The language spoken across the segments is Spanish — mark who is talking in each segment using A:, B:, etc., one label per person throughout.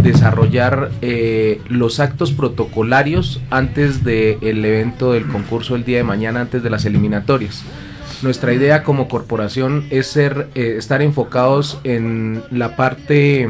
A: desarrollar los actos protocolarios antes del evento del concurso el día de mañana, antes de las eliminatorias. Nuestra idea como corporación es estar enfocados en la parte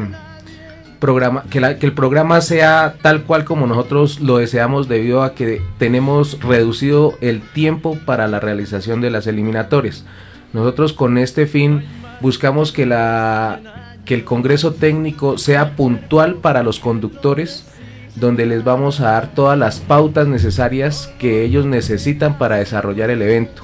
A: que el programa sea tal cual como nosotros lo deseamos, debido a que tenemos reducido el tiempo para la realización de las eliminatorias. Nosotros con este fin buscamos que el Congreso Técnico sea puntual para los conductores, donde les vamos a dar todas las pautas necesarias que ellos necesitan para desarrollar el evento.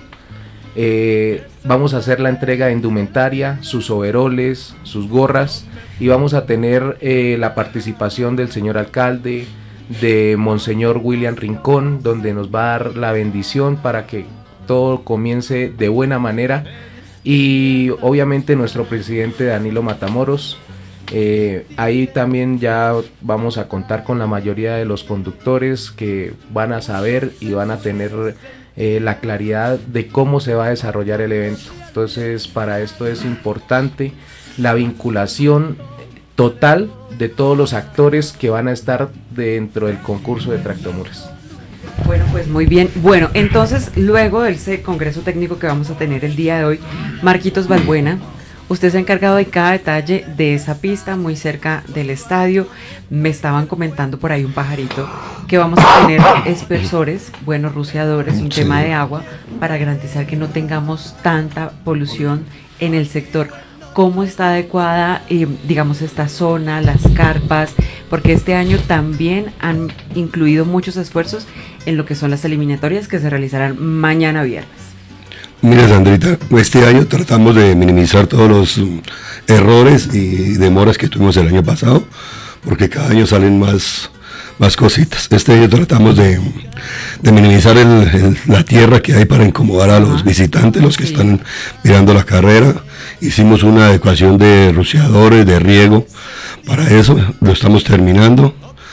A: Vamos a hacer la entrega de indumentaria, sus overoles, sus gorras, y vamos a tener la participación del señor alcalde, de Monseñor William Rincón, donde nos va a dar la bendición para que todo comience de buena manera, y obviamente nuestro presidente Danilo Matamoros. Ahí también ya vamos a contar con la mayoría de los conductores que van a saber y van a tener la claridad de cómo se va a desarrollar el evento. Entonces, para esto es importante la vinculación total de todos los actores que van a estar dentro del concurso de tractomulas.
B: Bueno, pues muy bien. Bueno, entonces, luego del congreso técnico que vamos a tener el día de hoy, Marquitos Balbuena, usted se ha encargado de cada detalle de esa pista muy cerca del estadio. Me estaban comentando por ahí un pajarito que vamos a tener espersores, buenos rociadores, un tema de agua para garantizar que no tengamos tanta polución en el sector. ¿Cómo está adecuada, digamos, esta zona, las carpas? Porque este año también han incluido muchos esfuerzos en lo que son las eliminatorias que se realizarán mañana viernes.
C: Mira, Sandrita, este año tratamos de minimizar todos los errores y demoras que tuvimos el año pasado, porque cada año salen más cositas. Este año tratamos de minimizar la tierra que hay para incomodar a los visitantes, los que están mirando la carrera. Hicimos una adecuación de rociadores, de riego, para eso lo estamos terminando,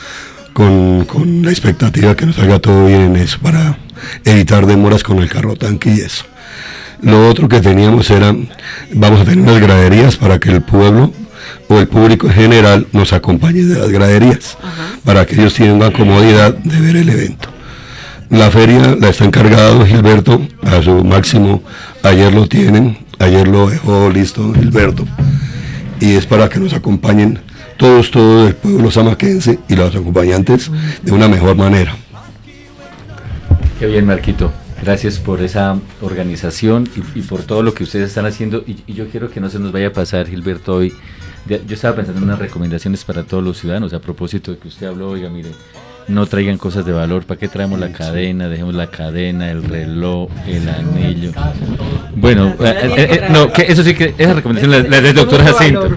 C: con la expectativa que nos salga todo bien en eso, para evitar demoras con el carro tanque y eso. Lo otro que teníamos vamos a tener unas graderías para que el pueblo o el público en general nos acompañe de las graderías, para que ellos tengan comodidad de ver el evento. La feria la está encargado Gilberto a su máximo, ayer lo dejó listo Gilberto, y es para que nos acompañen todos el pueblo samaquense y los acompañantes de una mejor manera.
D: Qué bien, Marquito. Gracias por esa organización y por todo lo que ustedes están haciendo, y yo quiero que no se nos vaya a pasar, Gilberto, hoy. Yo estaba pensando en unas recomendaciones para todos los ciudadanos, a propósito de que usted habló. Oiga, mire, no traigan cosas de valor. ¿Para qué traemos la cadena? Dejemos la cadena, el reloj, el anillo. Bueno, no, que eso sí, que esa recomendación la del doctor Jacinto.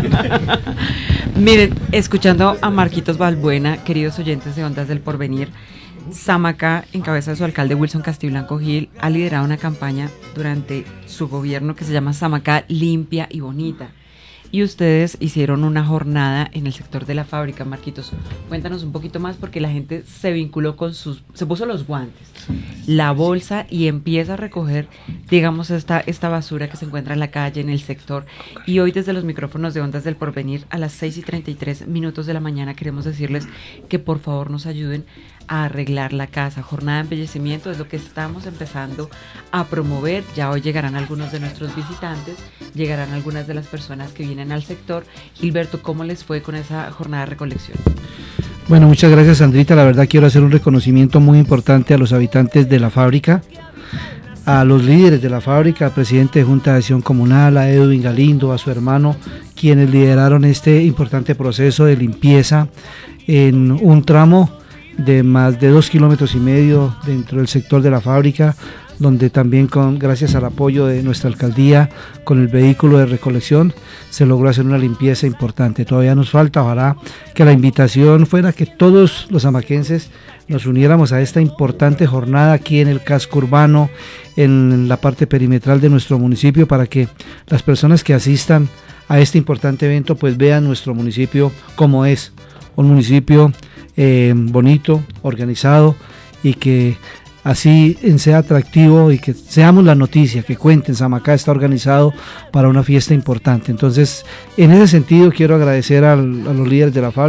B: Miren, escuchando a Marquitos Balbuena, queridos oyentes de Ondas del Porvenir, Samacá, en cabeza de su alcalde Wilson Castiblanco Gil, ha liderado una campaña durante su gobierno que se llama Samacá Limpia y Bonita. Y ustedes hicieron una jornada en el sector de la fábrica. Marquitos, cuéntanos un poquito más, porque la gente se vinculó se puso los guantes, la bolsa, y empieza a recoger, digamos, esta basura que se encuentra en la calle, en el sector. Y hoy, desde los micrófonos de Ondas del Porvenir, a las 6:33 de la mañana, queremos decirles que por favor nos ayuden a arreglar la casa. Jornada de embellecimiento es lo que estamos empezando a promover. Ya hoy llegarán algunos de nuestros visitantes, llegarán algunas de las personas que vienen al sector. Gilberto, ¿cómo les fue con esa jornada de recolección?
E: Bueno, muchas gracias, Sandrita. La verdad quiero hacer un reconocimiento muy importante a los habitantes de la fábrica, a los líderes de la fábrica, al presidente de Junta de Acción Comunal, a Edwin Galindo, a su hermano, quienes lideraron este importante proceso de limpieza en un tramo de más de 2,5 kilómetros dentro del sector de la fábrica, donde también gracias al apoyo de nuestra alcaldía con el vehículo de recolección se logró hacer una limpieza importante. Todavía nos falta, ojalá que la invitación fuera que todos los samaquenses nos uniéramos a esta importante jornada aquí en el casco urbano, en la parte perimetral de nuestro municipio, para que las personas que asistan a este importante evento pues vean nuestro municipio como es, un municipio bonito, organizado, y que así sea atractivo y que seamos la noticia, que cuenten, Samacá está organizado para una fiesta importante. Entonces, en ese sentido quiero agradecer a los líderes de la fábrica.